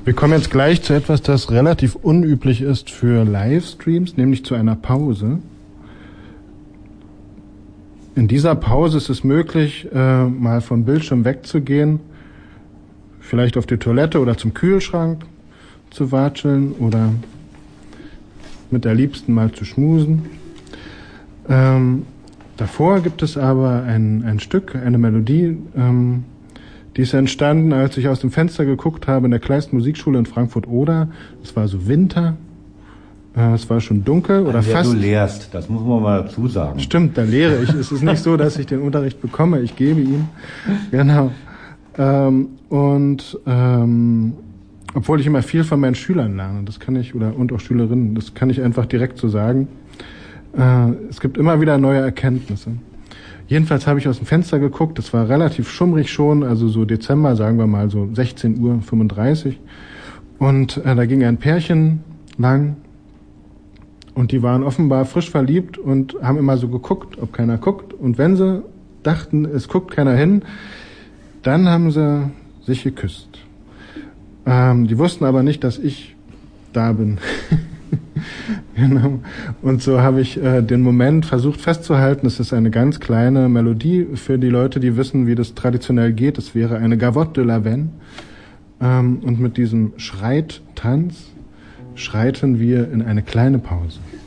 Wir kommen jetzt gleich zu etwas, das relativ unüblich ist für Livestreams, nämlich zu einer Pause. In dieser Pause ist es möglich, mal vom Bildschirm wegzugehen, vielleicht auf die Toilette oder zum Kühlschrank zu watscheln oder mit der Liebsten mal zu schmusen. Davor gibt es aber ein Stück, eine Melodie, die ist entstanden, als ich aus dem Fenster geguckt habe in der Kleist Musikschule in Frankfurt-Oder. Es war so Winter, es war schon dunkel oder fast. Du lehrst, das muss man mal dazu sagen. Stimmt, da lehre ich. Es ist nicht so, dass ich den Unterricht bekomme, ich gebe ihn. Genau. Obwohl ich immer viel von meinen Schülern lerne, das kann ich, und auch Schülerinnen, das kann ich einfach direkt so sagen. Es gibt immer wieder neue Erkenntnisse. Jedenfalls habe ich aus dem Fenster geguckt, es war relativ schummrig schon, also so Dezember, sagen wir mal so 16:35 Uhr. Und da ging ein Pärchen lang und die waren offenbar frisch verliebt und haben immer so geguckt, ob keiner guckt. Und wenn sie dachten, es guckt keiner hin, dann haben sie sich geküsst. Die wussten aber nicht, dass ich da bin. Genau. Und so habe ich den Moment versucht festzuhalten. Es ist eine ganz kleine Melodie für die Leute, die wissen, wie das traditionell geht. Es wäre eine Gavotte de la Veine. Und mit diesem Schreittanz schreiten wir in eine kleine Pause.